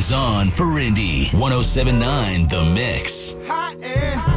is on for Indy 1079 The Mix. Hot and